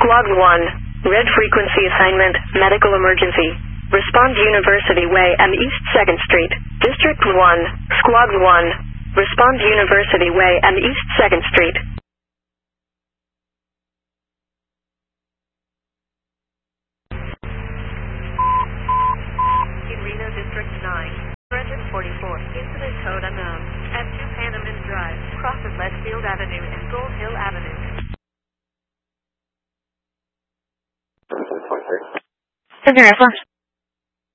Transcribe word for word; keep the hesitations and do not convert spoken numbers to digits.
Squad one, red frequency assignment, medical emergency. Respond University Way and East second Street. District one, Squad one, respond University Way and East second Street. In Reno District nine, Brenton forty-four, incident code unknown, at two Panamint Drive, crosses Leadfield Avenue and Gold Hill Avenue. Is there a